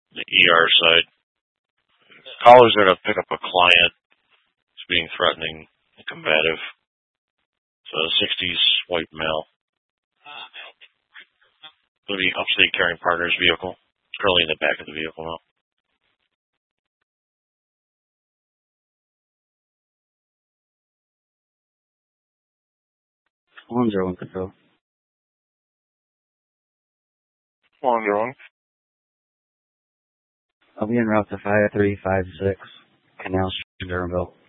the ER side. Callers are to pick up a client who's being threatening and combative. So a 60s white male. It'll be Upstate Caring Partners vehicle. It's currently in the back of the vehicle now. 101 control. 101. I'll be en route to 5356 Canal Street, Durhamville.